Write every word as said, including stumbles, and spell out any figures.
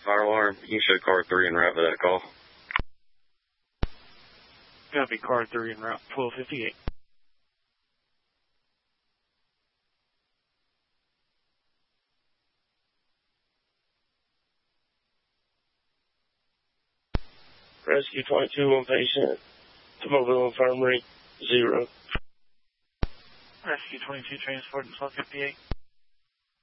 Fire alarm. You can show car three en route for that call. Copy, car three en route, twelve fifty-eight. Rescue twenty-two, one patient to Mobile Infirmary, zero. Rescue twenty-two, transport, twelve fifty-eight.